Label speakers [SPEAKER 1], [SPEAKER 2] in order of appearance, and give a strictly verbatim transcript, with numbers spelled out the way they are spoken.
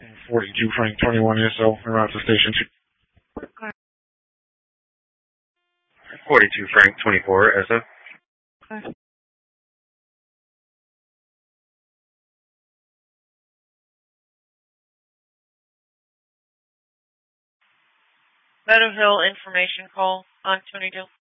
[SPEAKER 1] forty-two Frank twenty-one S O, en route to station two.
[SPEAKER 2] forty-two Frank twenty-four S O.
[SPEAKER 3] Okay. Meadow Hill information call on twenty-two.